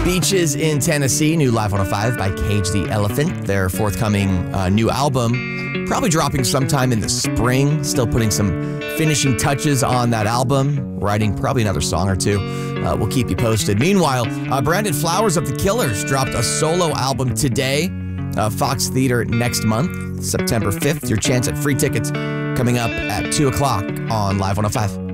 Beaches in Tennessee, new Live 105 by Cage the Elephant. Their forthcoming new album, probably dropping sometime in the spring. Still putting some finishing touches on that album, writing probably another song or two. We'll keep you posted. Meanwhile, Brandon Flowers of The Killers dropped a solo album today. Fox Theater next month, September 5th. Your chance at free tickets coming up at 2 o'clock on Live 105.